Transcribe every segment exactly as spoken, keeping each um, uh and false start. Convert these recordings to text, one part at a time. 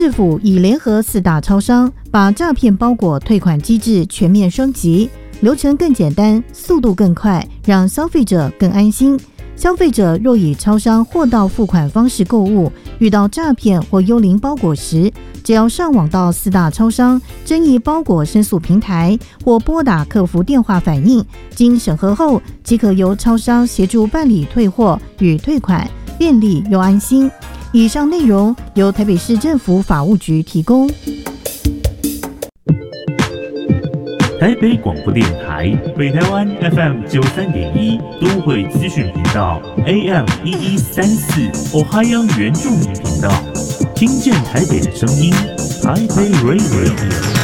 市府已联合四大超商，把诈骗包裹退款机制全面升级，流程更简单，速度更快，让消费者更安心。消费者若以超商货到付款方式购物，遇到诈骗或幽灵包裹时，只要上网到四大超商争议包裹申诉平台，或拨打客服电话反映，经审核后，即可由超商协助办理退货与退款，便利又安心。以上内容由台北市政府法务局提供。 台北广播电台北台湾 F M 九三点一都会资讯频道 A M 一一三四哦哈央原住民频道，听见台北的声音，台北 Radio。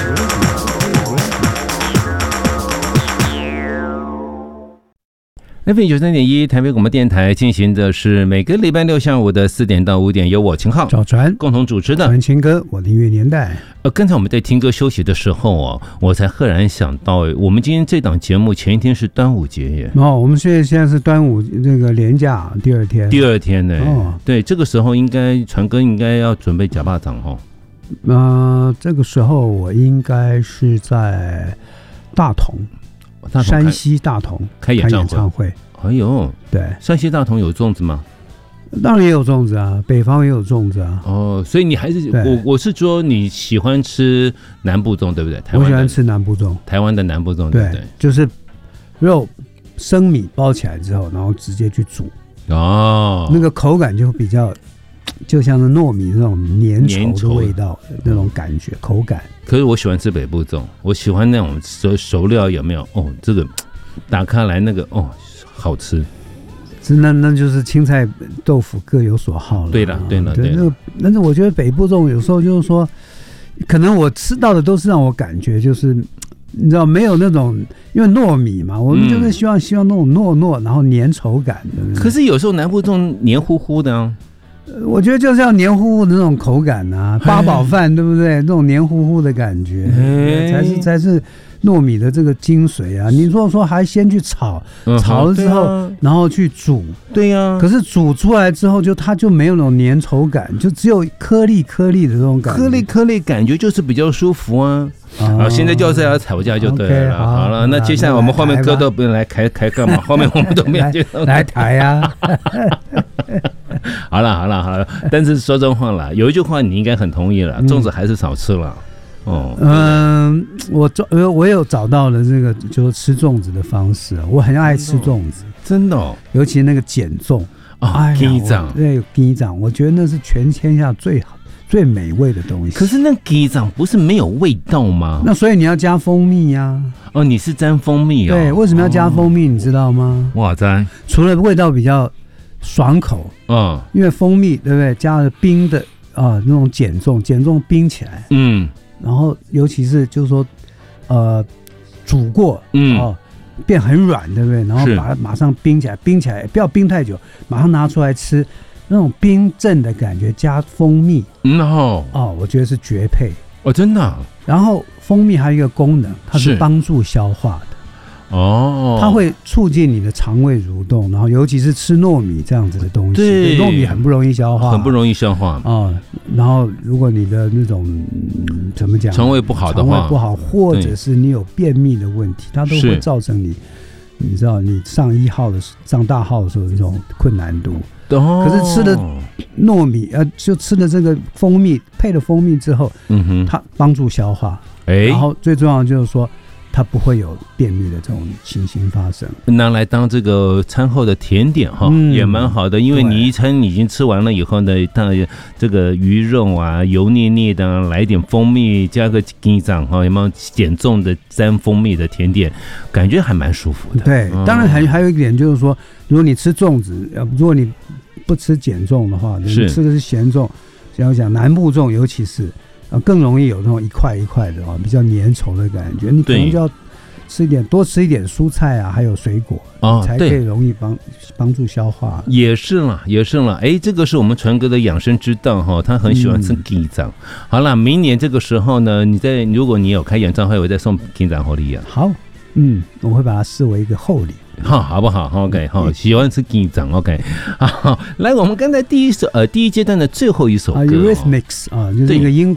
F M 九三点一台北广播电台进行的是每个礼拜六下午的四点到五点，由我秦浩、 赵传共同主持的。 传情歌，我的音乐年代。 呃，刚才我们在听歌休息的时候哦，我才赫然想到，我们今天这档节目前一天是端午节耶。 哦，我们现在现在是端午这个连假第二天。 第二天呢？ 哦， 对，这个时候应该传哥应该要准备假巴掌哦。 呃，这个时候我应该是在大同。山西大同开演唱会， 唱会哎呦， 对， 山西大同有粽子吗？ 当然也有粽子啊，北方也有粽子啊。 哦，所以你还是我我是说你喜欢吃南部粽，对不对？台湾我喜欢吃南部粽， 台湾的南部粽， 对对不对？ 就是肉生米包起来之后，然后直接去煮， 哦， 那个口感就比较。就像是糯米那种粘稠的味道，那种感觉、嗯、口感。 可是我喜欢吃北部粽，我喜欢那种熟熟料有没有？哦，这个打开来那个哦，好吃。 那那就是青菜豆腐各有所好了。 对了，对了，对了。 但是我觉得北部粽有时候就是说，可能我吃到的都是让我感觉就是。你知道没有那种，因为糯米嘛，我们就是希望、嗯、希望那种糯糯，然后粘稠感的。 可是有时候南部粽黏糊糊的啊。 我觉得就是要黏糊糊的那种口感啊，八宝饭对不对？那种黏糊糊的感觉，才是才是糯米的这个精髓啊！你如果说还先去炒，嗯、炒了之后、啊，然后去煮， 对呀、啊。 可是煮出来之后就，就它就没有那种粘稠感，就只有颗粒颗粒的这种感觉。 颗粒颗粒感觉就是比较舒服啊。 哦、 啊，现在就是要吵架就对了。 okay, 好, 好了，那接下来我们后面歌都不用来开开干嘛？后面我们都没有接来, 来台啊。 好了好了好了，但是说真话了，有一句话你应该很同意了，粽子还是少吃了。哦， 嗯，我我有找到了这个就是吃粽子的方式，我很爱吃粽子， 真的、哦， 尤其那个碱粽啊，鸡掌， 对，鸡掌，我觉得那是全天下最好。最美味的东西， 可是那鸡掌不是没有味道吗？ 那所以你要加蜂蜜呀、啊。 哦，你是沾蜂蜜哦。 对，为什么要加蜂蜜？哦、你知道吗？ 哇塞！ 除了味道比较爽口，嗯，因为蜂蜜对不对？加了冰的啊、呃、那种碱粽，碱粽冰起来，嗯，然后尤其是就是说，呃，煮过，嗯哦，变很软，对不对？然后把它马上冰起来，冰起来不要冰太久，马上拿出来吃。那种冰镇的感觉加蜂蜜，嗯哦，哦，我觉得是绝配哦，真的、啊。 然后蜂蜜还有一个功能，它是帮助消化的哦，它会促进你的肠胃蠕动，然后尤其是吃糯米这样子的东西，对，糯米很不容易消化， 很不容易消化哦。然后如果你的那种、嗯、怎么讲， 肠胃不好的话， 肠胃不好，或者是你有便秘的问题，它都会造成你，你知道你上一号的上大号的时候这种困难度。可是吃了糯米，呃，就吃了这个蜂蜜，配了蜂蜜之后，嗯哼，它帮助消化，欸、然后最重要的就是说，它不会有便秘的这种情形发生。 拿来当这个餐后的甜点哈、嗯，也蛮好的，因为你一餐已经吃完了以后呢，当这个鱼肉啊油腻腻的，来点蜂蜜，加个鸡掌哈，有没有碱粽的沾蜂蜜的甜点，感觉还蛮舒服的。 对，嗯、当然还还有一点就是说，如果你吃粽子，如果你不吃碱粽的话，你吃的是咸粽，像我讲南部粽，尤其是啊，更容易有那种一块一块的啊，比较粘稠的感觉。你可能就要吃一点，多吃一点蔬菜啊，还有水果，哦、才可以容易帮帮助消化。 也是啦，也是啦。哎，这个是我们传哥的养生之道哈，他很喜欢吃鸡掌、嗯。好了，明年这个时候呢，你在如果你有开演唱会，我再送鸡掌给你啊。 好，嗯，我会把它视为一个厚礼。 哈，好不好 ？OK， 好，喜欢吃鸡掌 ，OK， 好，来，我们刚才第一首呃第一阶段的最后一首歌 ，Eurythmics 啊，就是一个英国。